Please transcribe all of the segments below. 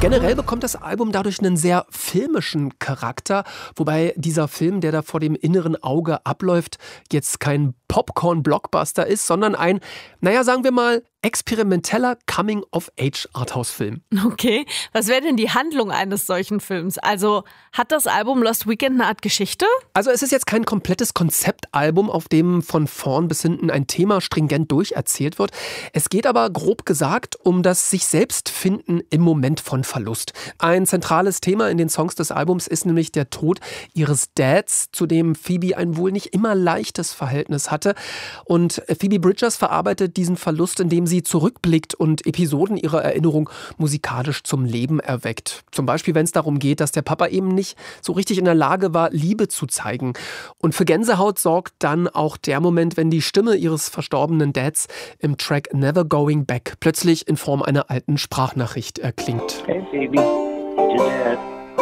Generell bekommt das Album dadurch einen sehr filmischen Charakter, wobei dieser Film, der da vor dem inneren Auge abläuft, jetzt kein Popcorn-Blockbuster ist, sondern ein, sagen wir mal, experimenteller Coming-of-Age-Arthouse-Film. Okay, was wäre denn die Handlung eines solchen Films? Also hat das Album Lost Weekend eine Art Geschichte? Also es ist jetzt kein komplettes Konzeptalbum, auf dem von vorn bis hinten ein Thema stringent durcherzählt wird. Es geht aber grob gesagt um das sich selbst finden im Moment von Verlust. Ein zentrales Thema in den Songs des Albums ist nämlich der Tod ihres Dads, zu dem Phoebe ein wohl nicht immer leichtes Verhältnis hatte. Und Phoebe Bridgers verarbeitet diesen Verlust, indem sie zurückblickt und Episoden ihrer Erinnerung musikalisch zum Leben erweckt. Zum Beispiel, wenn es darum geht, dass der Papa eben nicht so richtig in der Lage war, Liebe zu zeigen. Und für Gänsehaut sorgt dann auch der Moment, wenn die Stimme ihres verstorbenen Dads im Track Never Going Back plötzlich in Form einer alten Sprachnachricht erklingt. Hey Phoebe, it's your dad.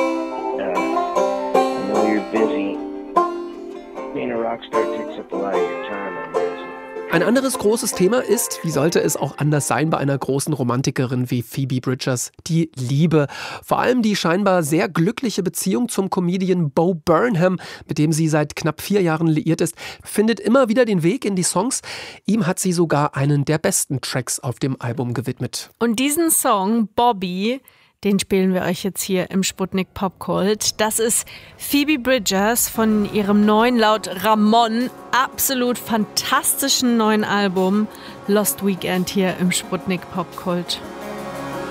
I know you're busy. Being a rockstar takes up a lot of your time, I imagine. Ein anderes großes Thema ist, wie sollte es auch anders sein bei einer großen Romantikerin wie Phoebe Bridgers, die Liebe. Vor allem die scheinbar sehr glückliche Beziehung zum Comedian Bo Burnham, mit dem sie seit knapp 4 Jahren liiert ist, findet immer wieder den Weg in die Songs. Ihm hat sie sogar einen der besten Tracks auf dem Album gewidmet. Und diesen Song, Bobby, den spielen wir euch jetzt hier im Sputnik Popkult. Das ist Phoebe Bridgers von ihrem neuen, laut Ramon, absolut fantastischen neuen Album Lost Weekend hier im Sputnik Popkult.